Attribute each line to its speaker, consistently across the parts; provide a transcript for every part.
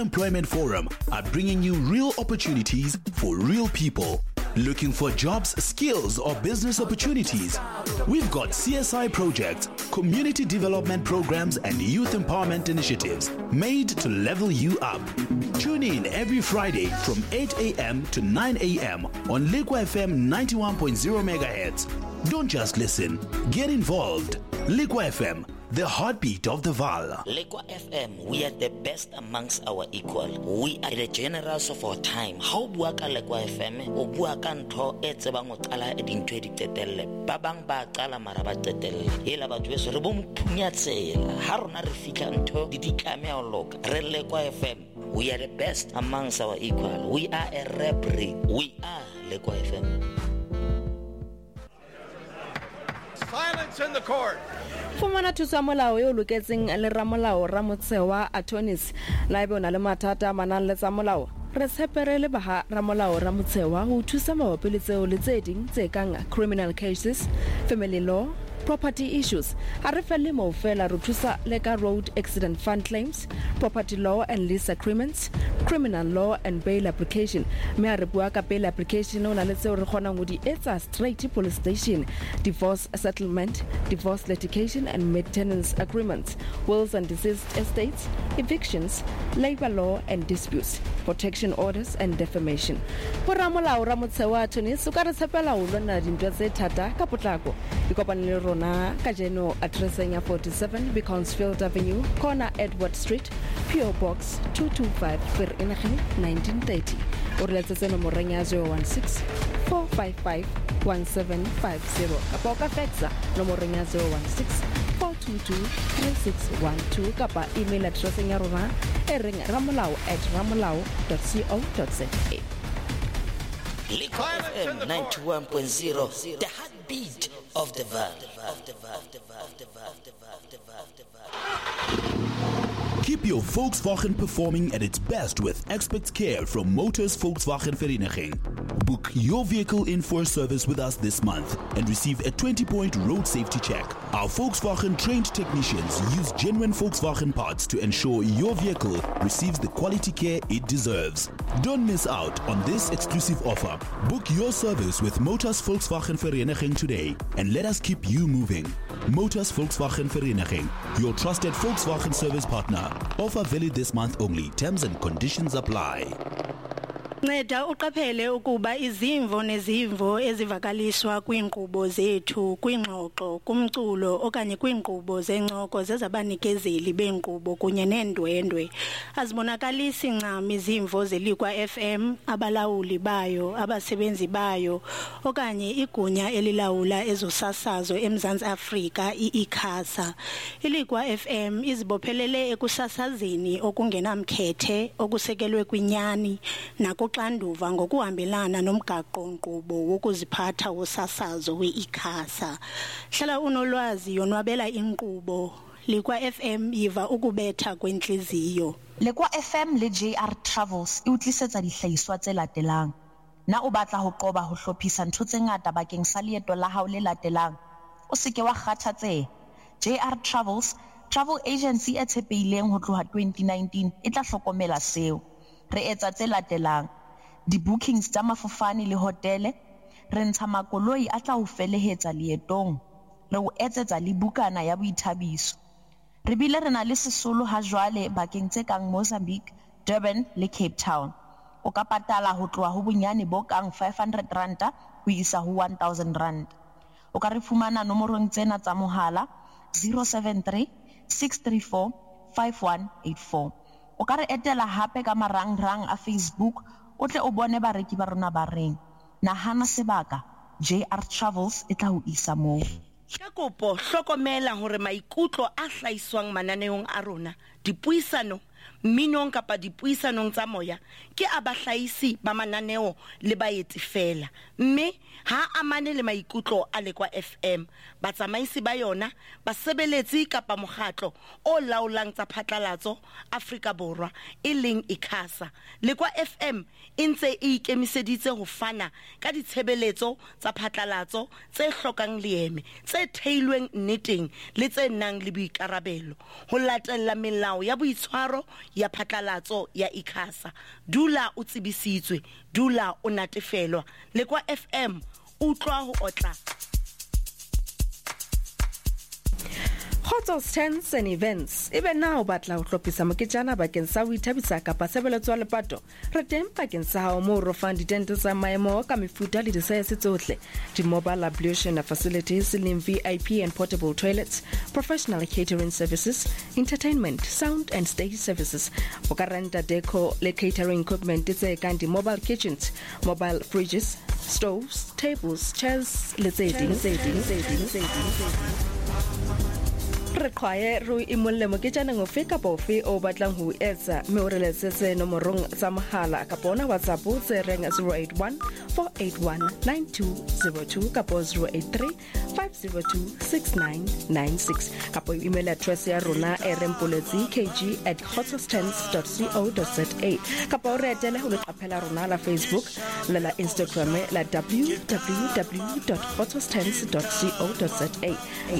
Speaker 1: Employment Forum are bringing you real opportunities for real people. Looking for jobs, skills, or business opportunities? We've got CSI projects, community development programs, and youth empowerment initiatives made to level you up. Tune in every Friday from 8 a.m. to 9 a.m. on Liqua FM 91.0 MHz. Don't just listen, get involved. Liqua FM, the heartbeat of the Val.
Speaker 2: Liqua FM, we are the best amongst our equal. We are the generals of our time. How bua ka Liqua FM? O bua ka ntho e tsebang o qala e dintho di tetelle. Ba bang ba qala mara ba tetelle. Hela ba tshwe re bo mphunya tsela. Ha rona re fitla ntho di ditlame o loka. Re Liqua FM. We are the best amongst our equal. We are a rap breed. We are Liqua FM.
Speaker 3: Silence in the court.
Speaker 4: Fumana thusa molao yo loketseng le ramolao Ramotsewa attorneys la be ona le mathata manang le tsa molao re tshepere le ba ramolao Ramotsewa ho thusa mabapi le tseo le tse ding tse kang criminal cases, family law, property issues. A re felle mo fela re thusa le ka road accident fund claims, property law and lease agreements, criminal law and bail application. Me a re bua ka bail application ona le tseo re kgona go di etsa straight police station, divorce settlement, divorce litigation and maintenance agreements, wills and deceased estates, evictions, labor law and disputes, protection orders and defamation. Ho ramolao Ramotsewa attorneys o ka re tshepela ho lona dintwa tse thata ka potlako. Ikopane rona ka jeno addressing 47 Beaconsfield Avenue, corner Edward Street, PO Box 225 Vereeniging 1930. Or let's say nomoreng ya 016 455 1750. Kapoka fexa nomoreng ya 016 422 3612 kapa email addressing ya rona ramolao@ramolao.co.za.
Speaker 2: Liqua FM 91.0, the heartbeat of the Val.
Speaker 1: Keep your Volkswagen performing at its best with expert care from Motors Volkswagen Vereniging. Book your vehicle in for a service with us this month and receive a 20-point road safety check. Our Volkswagen trained technicians use genuine Volkswagen parts to ensure your vehicle receives the quality care it deserves. Don't miss out on this exclusive offer. Book your service with Motors Volkswagen Vereniging today and let us keep you moving. Motors Volkswagen Vereniging, your trusted Volkswagen service partner. Offer valid this month only. Terms and conditions apply.
Speaker 5: Nceda uqaphele ukuba izimvo nezimvo ezivakaliswa kwinkqubo zethu kwingxoxo kumculo okanye kwinkqubo zencoko zezabanikezeli benkqubo kunye neendwendwe azibonakalisi ncam izimvo zeLiqua FM, abalawuli bayo, abasebenzi bayo okanye igunya elilawula ezosasazo eMzantsi Afrika iICASA. iLiqua FM izibophelele ekusasazeni okungenamkhethe okusekelwe kwinyani nakuxanduva ngokuhambelana nomgaqo-nkqubo wokuziphatha wosasazo we-ICASA. Hlala unolwazi yonwabela inkqubo. Liqua FM yiva ukubetha kwentliziyo.
Speaker 6: Liqua FM le JR Travels e utlisetsa dihlahiswa tse latelang. Na o batla ho qoba ho hlophisa ntho tse ngata bakeng sa leeto la hao le latelang. O se ke wa kgathatseha. JR Travels, travel agency e tshepehileng ho tloha 2019 e tla hlokomela seo. Re etsa tse latelang. Di-bookings tsa mafofane le hotele, re ntsha makoloi a tla ho felehetsa leetong, re o etsetsa le bukana ya boithabiso. Re bile re na le sesolo ha jwale bakeng tse kang Mozambique, Durban le Cape Town. O ka patala ho tloha ho bonyane bo kang 500 ranta ho isa ho 1000 rand. O ka re fumana nomorong tsena tsa mohala 073 634 5184. O ka re etela hape ka marangrang a Facebook o tle o bone bareki ba rona ba reng. Nahana sebaka, JR Travels e tla ho isa moo.
Speaker 7: Ka kopo hlokomela hore maikutlo a hlaiswang mananeong a rona, dipuisano, minong kapa dipuisanong tsa moya ke abahlaisi ba mananeo le baetsi fela, mme ha amane le maikutlo a Liqua FM. Batsamaisi ba yona, basebeletsi kapa mokgatlo o laolang tsa phatlalatso Afrika Borwa e leng ICASA. Liqua FM e ntse e ikemiseditse ho fana ka ditshebeletso tsa phatlalatso tse hlokang leeme, tse theilweng nneteng le tse nang le boikarabelo, ho latella melao ya boitshwaro ya phatlalatso ya ICASA. Dula o tsebisitswe, dula o natefelwa. Lekwa FM utlwa ho otla.
Speaker 4: Hotels, tents and events. Even now, batla ho hlophisa moketjana bakeng sa ho ithabisa kapa sebeletso le pato. Re teng bakeng sa hao mo ro fang ditente tsa maemo ka mefuta le di-size tsohle. Di-mobile ablution facilities, slim VIP and portable toilets, professional catering services, entertainment, sound and stage services. O ka renta deco le catering equipment tse kang di-mobile kitchens, mobile fridges, stoves, tables, chairs, le tse ding. Re qhaye ro imolle moketjana ngofe kapa ofe o batlang ho etsa mme o re letsetse nomorong tsa mohala kapa ona WhatsApp tse reng 081 481 9202 kapa 083 502 6996 kapa email address ya rona rmpoletsi@hotels10.co.za kapa o re etele ho leqaphela rona la Facebook le la Instagram la www.hotels10.co.za.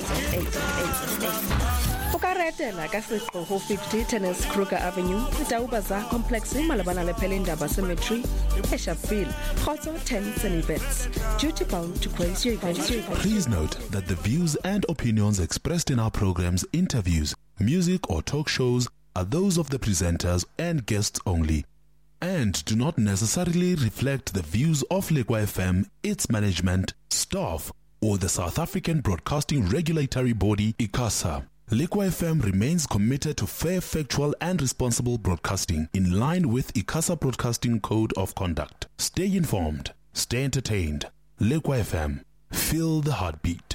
Speaker 4: O ka retela ka setlo ho 50 Tennis Kruger Avenue, Taubaza Complex, malabana le Pelindaba Cemetery, Eshaville, Hotel 10 and Events. Duty bound to praise your event.
Speaker 1: Please note that the views and opinions expressed in our programs, interviews, music or talk shows are those of the presenters and guests only, and do not necessarily reflect the views of Lekwa FM, its management, staff, or the South African Broadcasting Regulatory Body, ICASA. Lekwa FM remains committed to fair, factual and responsible broadcasting in line with ICASA Broadcasting Code of Conduct. Stay informed, stay entertained. Lekwa FM, feel the heartbeat.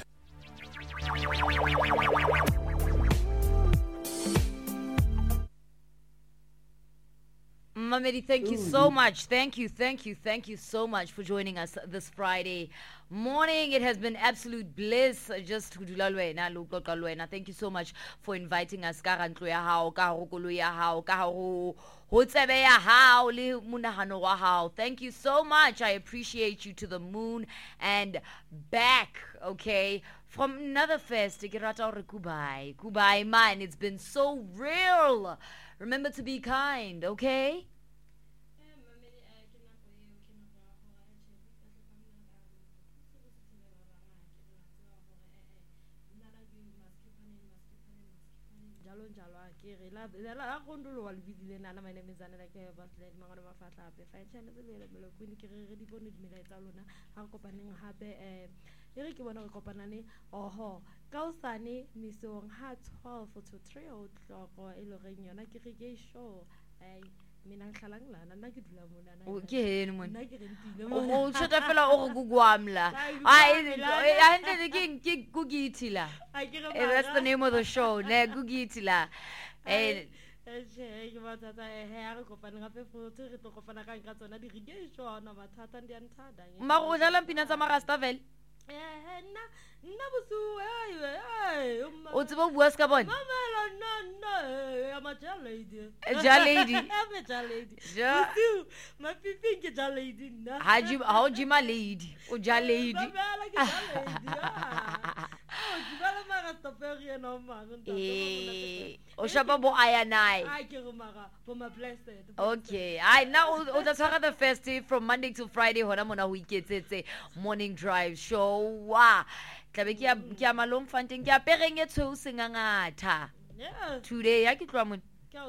Speaker 8: Mamedi, thank you so much. Thank you so much for joining us this Friday morning. It has been absolute bliss just to dula le wena le utlwa le wena. Thank you so much for inviting us ka rantlo ya hao, ka ho kolo ya hao, ka ho tsebe ya hao le munahano wa hao. Thank you so much. I appreciate you to the moon and back. Okay, from another fest, ke rata hore Kubai man, it's been so real. Remember to be kind, okay?
Speaker 9: My name is Anna Baslet, Mangana Mafata, Fine Channel, Queen Kiri, Militaluna, Hankopaning Habe, Eric Wano Kopanani, or Kausani, Missong had 12 to 3 o'clock or Elorin, Nakiri show. Minang Kalangla, and Nakidla.
Speaker 8: Okay, oh, shut up, fellow Guamla. I ended the king Gugitila. That's the name of the show, Le Gugitila. And Marojalam Pinazamarastavel. What's about Waskabon?
Speaker 9: No, I'm a jar lady.
Speaker 8: A jar lady.
Speaker 9: I'm a jar lady. My pink jar lady.
Speaker 8: How Jima lady? Oh, jar lady. Oshababo Ayanai. Okay, I now the festive from Monday to Friday. Honamona weekends, it's a morning drive show. Wow. Tabekia Kiamalom Fanting Pereng it so sing ngata. Today I get Ramon.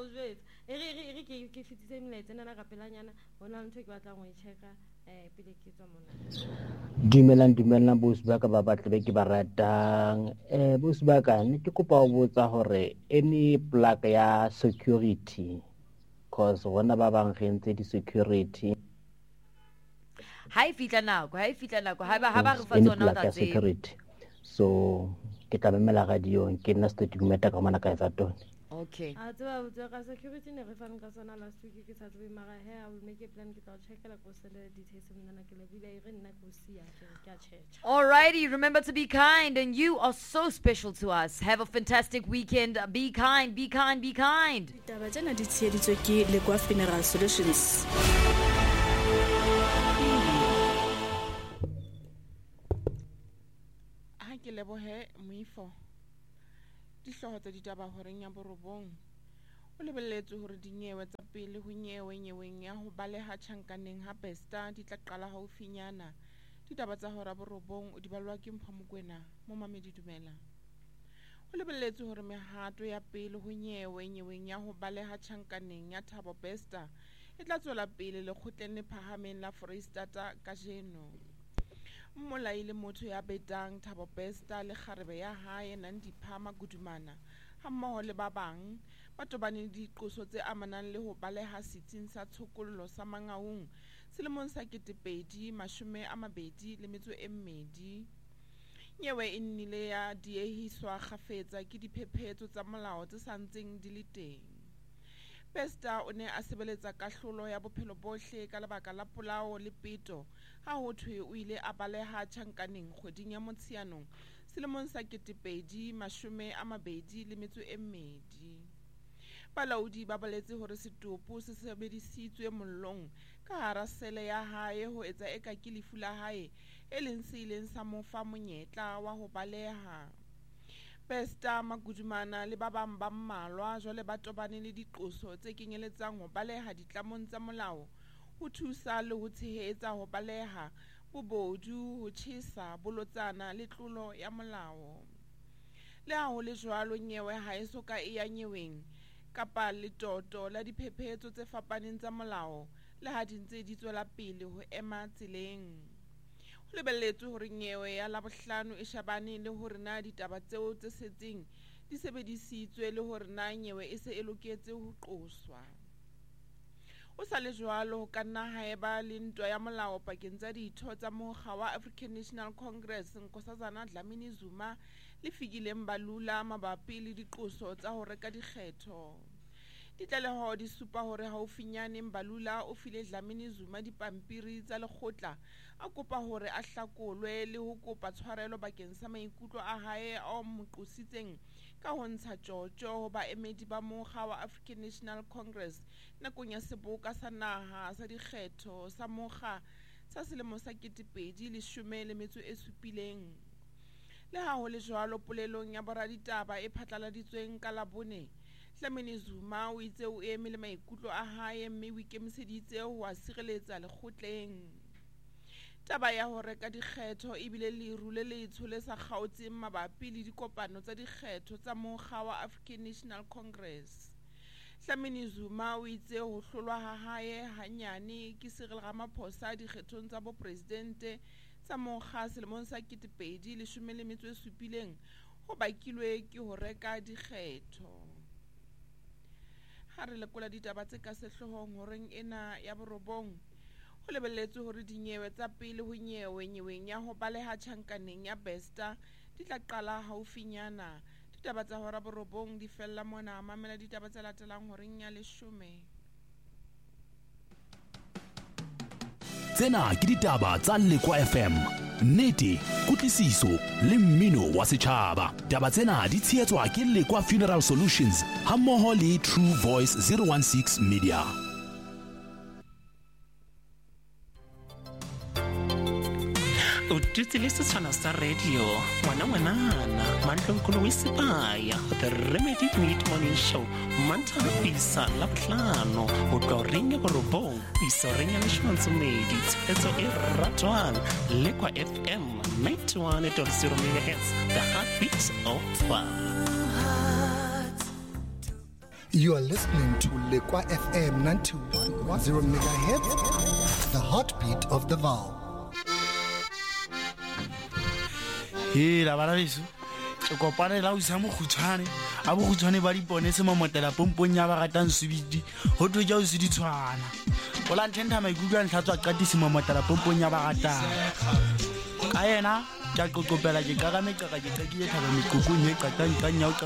Speaker 10: Dumelang bos ba ka ba batle ke ba ratang bos ba ka ne ke kopa ho botsa hore any plug ya security cause rona ba bang re ntse di security
Speaker 8: ha fitla nako ha ba re fa tsona tsa
Speaker 10: security so ke tla memela radio ke nna statement ka mana ka etsa tone.
Speaker 8: Okay.
Speaker 9: A tswa ka security ne re fang ka sona last week ke sa tswe mara he I will make a plan ke tla check la go send the details mna ke le bile re nna go sia ke a check.
Speaker 8: Alrighty, remember to be kind and you are so special to us. Have a fantastic weekend. Be kind.
Speaker 9: Ditaba tsena di tsheditswe ke Lekwa Funeral Solutions.
Speaker 11: Ha ke lebohe moifo. Dihloho tsa ditaba horeng ya borobong o lebelletse hore dinyewe tsa pele ho nyeweng ya ho baleha tjhankaneng ha Besta di tla qala haufinyana. Ditaba tsa hora borobong o di balwa ke Mpho Mokoena mo Mamedi Dumela. O lebelletse hore mehato ya pele ho nyeweng ya ho baleha tjhankaneng ya Thabo Besta e tla tswela pele lekgotleng le phahameng la Foreisetata kajeno. Mmolai le motho ya betang Thabo Besta le kgarebe ya hae Nandipha Gudumana hammoho le ba bang ba tobane le diqoso tse amanang le ho baleha setsing sa tshokollo sa Mangaung selemong sa 2022. Nyewe e nnile ya diehiswa kgafetsa ke diphephetso tsa molao tse santseng di le teng. Besta o ne a sebeletsa kahlolo ya bophelo bohle ka lebaka la polao le peto ha ho thwe o ile a baleha tjhankaneng kgweding ya Motsheanong selemong sa 2022. Balaodi ba baletse hore setopo se sebedisitswe mollong ka hara sele ya hae ho etsa eka ke lefu la hae e leng se ileng sa mo fa monyetla wa ho baleha. Besta Magudumana le ba bang ba mmalwa jwale ba tobane le diqoso tse kenyeletsang ho baleha ditlamong tsa molao, ho thusa le ho tshehetsa ho baleha bobodu, ho tjhesa, bolotsana le tlolo ya molao. Le ha ho le jwalo, nyewe ha e soka e ya nyeweng kapa letoto la diphephetso tse fapaneng tsa molao le ha di ntse di tswela pele ho ema tseleng. Ho lebelletswe hore nyewe ya Labohlano e shabane le hore na ditaba tseo tse setseng di sebedisitswe le hore na nyewe e se e loketse ho qoswa. O sa le jwalo ho ka nna haeba le ntwa ya molao pakeng tsa ditho tsa mokga wa African National Congress Nkosazana Dlamini-Zuma le Fikile Mbalula mabapi le diqoso tsa ho reka dikgetho. Ditlaleho di supa hore haufinyane Mbalula o file Dlamini-Zuma dipampiri tsa lekgotla a kopa hore a hlakolwe le ho kopa tshwarelo bakeng sa maikutlo a hae a mo qositseng ka ho ntsha tjotjo ho baemedi ba mokga wa African National Congress nakong ya seboka sa naha sa dikgetho sa mokga sa selemo sa 2017. Le ha ho le jwalo, polelong ya boraditaba e phatlaladitsweng ka Labone, Dlamini-Zuma o itse o eme le maikutlo a hae mme o ikemiseditse ho a sireletsa lekgotleng. Taba ya ho reka dikgetho e bile leru le letsho le sa kgaotseng mabapi le dikopano tsa dikgetho tsa mokga wa African National Congress. Dlamini-Zuma o itse ho hlolwa ha hae hanyane ke Cyril Ramaphosa dikgethong tsa bopresidente tsa mokga selemong sa 2017 ho bakilwe ke ho reka dikgetho. Ha re lekola ditaba tse ka sehlohong horeng ena ya borobong, ho lebelletswe hore dinyewe tsa pele ho nyeweng ya ho baleha tjhankaneng ya Besta di tla qala haufinyana. Ditaba tsa hora borobong di fella mona, mamela ditaba tse latelang horeng ya 10.
Speaker 1: Tsena ke ditaba tsa Lekwa FM, nnete, kutlwisiso le mmino wa setjhaba. Taba tsena di tshehetswa ke Lekwa Funeral Solutions hammoho le True Voice 016 Media.
Speaker 12: O tutsi le setshwana sa radio ngwana Mandlonkulu Wisipaya, the Remedy Meat Morning Show Mantaga Isa Labohlano o tlo ringa borobong iso ringa le Shmantsumedi tsetso e ratwang Lekwa FM 91.0 MHz, the heartbeat of fun.
Speaker 13: You are listening to Lekwa FM 91.0 MHz, the heartbeat of the Vaal.
Speaker 14: Hey, la balabeso. Ke kopane la usa mo khutshwane. A bo khutshwane ba dipone se momotela pompong ya ba ratang subidi. Ho tlo ja o se di tshwana. O la ntenta maikutlo a ntlhatswa qatisi momotela pompong ya ba ratang. Ka yena ke a qoqopela ke ka ga mekaka ke qekile thaba mekokong e qatang tanya o